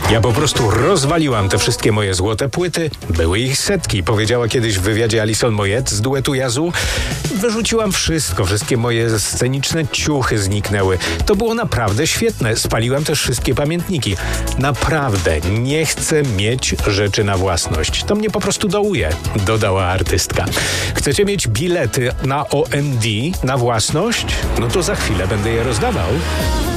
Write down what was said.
Ja po prostu rozwaliłam te wszystkie moje złote płyty. Były ich setki, powiedziała kiedyś w wywiadzie Alison Moyet z duetu Yazoo. Wyrzuciłam wszystko, wszystkie moje sceniczne ciuchy zniknęły. To było naprawdę świetne. Spaliłam też wszystkie pamiętniki. Naprawdę nie chcę mieć rzeczy na własność. To mnie po prostu dołuje, dodała artystka. Chcecie mieć bilety na OMD na własność? No to za chwilę będę je rozdawał.